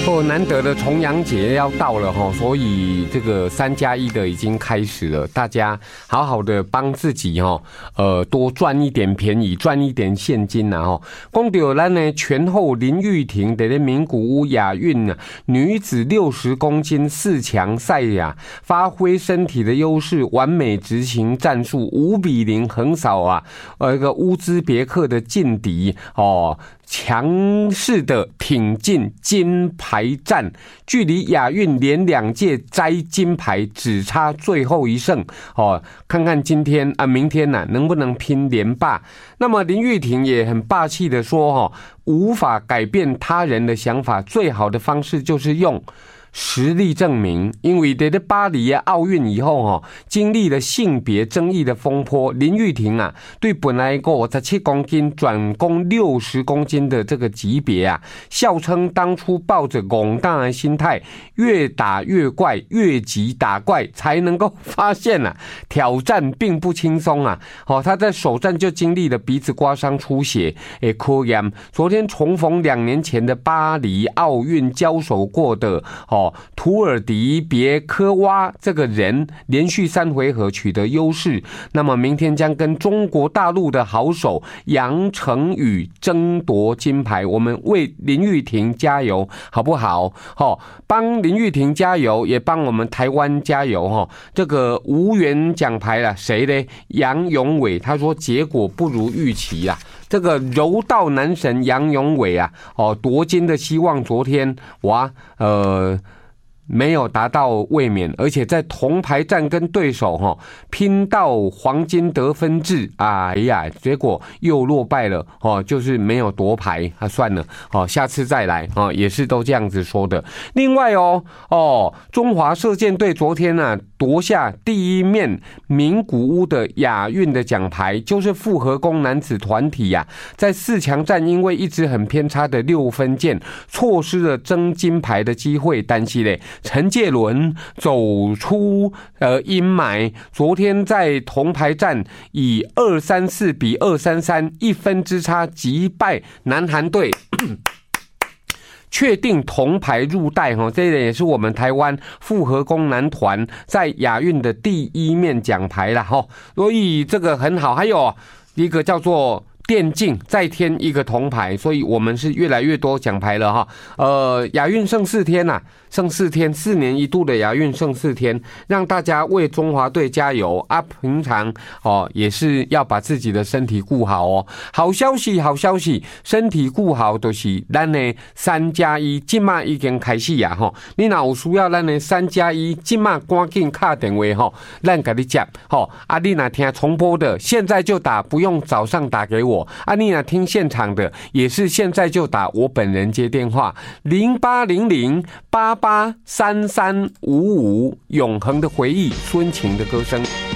难得的重阳节要到了哈，所以这个3+1的已经开始了，大家好好的帮自己哈，多赚一点便宜，赚一点现金呐哈。讲到咱呢拳后林玉婷在名古屋亚运女子60公斤4强赛呀，发挥身体的优势，完美执行战术，5-0横扫一个乌兹别克的劲敌哦。强势的挺进金牌战，距离亚运连2届摘金牌只差最后一胜哦。看看今天明天能不能拼连霸？那么林玉婷也很霸气的说无法改变他人的想法，最好的方式就是用实力证明。因为在巴黎奥运以后经历了性别争议的风波，林玉婷对本来57公斤转攻60公斤的这个级别笑称当初抱着拱大的心态，越打越怪，越级打怪，才能够发现挑战并不轻松他在首战就经历了鼻子刮伤出血科研，昨天重逢2年前的巴黎奥运交手过的图尔迪别科娃这个人，连续3回合取得优势，那么明天将跟中国大陆的好手杨成宇争夺金牌。我们为林玉婷加油好不好？帮林玉婷加油，也帮我们台湾加油。这个无缘奖牌了，谁呢？杨永伟他说结果不如预期这个柔道男神杨永伟夺金的希望昨天没有达到卫冕，而且在铜牌战跟对手拼到黄金得分制，结果又落败了就是没有夺牌算了下次再来也是都这样子说的。另外中华射箭队昨天夺下第1面名古屋的亚运的奖牌，就是复合弓男子团体在4强战因为一直很偏差的6分箭，错失了争金牌的机会，但是呢陈介伦走出阴霾，昨天在铜牌战以234比233 1分之差击败南韩队确定铜牌入袋这也是我们台湾复合弓男团在亚运的第1面奖牌啦所以这个很好。还有一个叫做电竞再添一个铜牌，所以我们是越来越多奖牌了亚运剩4天剩4天，4年一度的亚运剩4天，让大家为中华队加油平常也是要把自己的身体顾好好消息，好消息，身体顾好就是咱的3+1现在已经开始你若有需要咱的3+1现在赶紧打电话咱给你接你若听重播的现在就打，不用早上打给我你若听现场的也是现在就打，我本人接电话0800883355，永恒的回忆，孙晴的歌声。